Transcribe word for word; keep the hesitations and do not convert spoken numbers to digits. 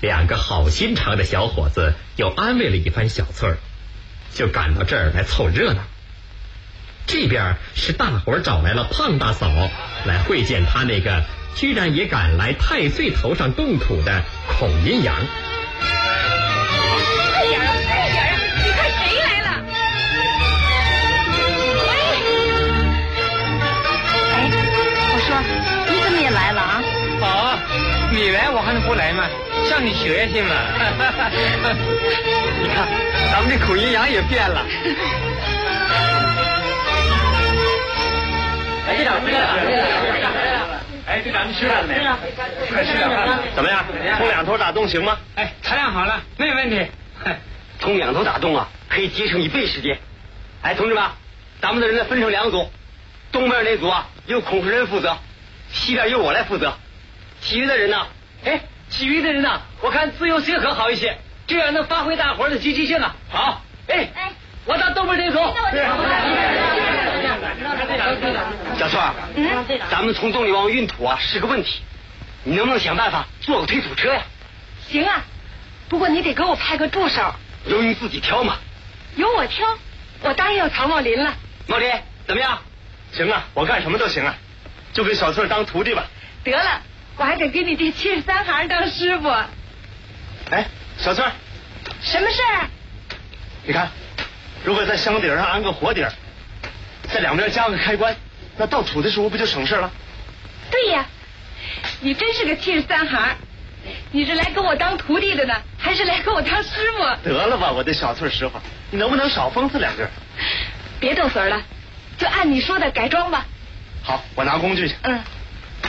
两个好心肠的小伙子又安慰了一番小翠儿，就赶到这儿来凑热闹。这边是大伙儿找来了胖大嫂来会见他那个居然也敢来太岁头上动土的孔阴阳。 快点啊，快点啊！你看谁来了？喂！哎，我说你怎么也来了啊？ 哦，你来我还能不来吗？向你学习嘛。你看，咱们这孔阴阳也变了。哎，队长，队长，队长，哎，队长，你吃饭没？快吃点饭。 怎么样？从两头打洞行吗？ 哎，裁量好了，没问题。 从两头打洞啊，可以节省一倍时间。哎，同志们，咱们的人呢分成两组，东边那组啊由孔夫人负责，西边由我来负责。其余的人呢，哎，其余的人呢，我看自由协和好一些，这样能发挥大伙儿的积极性啊。好，哎，哎，我到东边这组。小翠儿，嗯，咱们从洞里往外运土啊是个问题，你能不能想办法做个推土车呀？ 行啊，不过你得给我派个助手。 由你自己挑嘛。 由我挑，我答应要曹茂林了。 茂林怎么样？ 行啊，我干什么都行啊，就给小翠当徒弟吧。 得了，我还得给你这七十三行当师傅。 哎，小翠， 什么事儿？ 你看，如果在箱顶上安个火底儿，在两边加个开关，那倒土的时候不就省事了？ 对呀，你真是个七十三行。你是来给我当徒弟的呢，还是来给我当师傅？ 得了吧，我的小翠师傅，你能不能少讽刺两句？ 别斗嘴了，就按你说的改装吧。 好，我拿工具去。 嗯。